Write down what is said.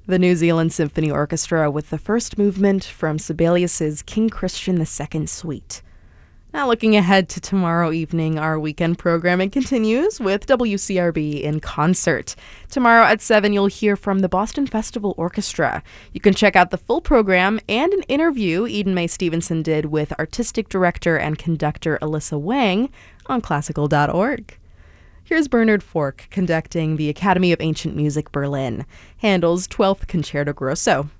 The New Zealand Symphony Orchestra with the first movement from Sibelius's King Christian II Suite. Now looking ahead to tomorrow evening, our weekend programming continues with WCRB in concert. Tomorrow at 7, you'll hear from the Boston Festival Orchestra. You can check out the full program and an interview Eden Mae Stevenson did with artistic director and conductor Alyssa Wang on classical.org. Here's Bernard Fork conducting the Academy of Ancient Music Berlin, Handel's 12th Concerto Grosso.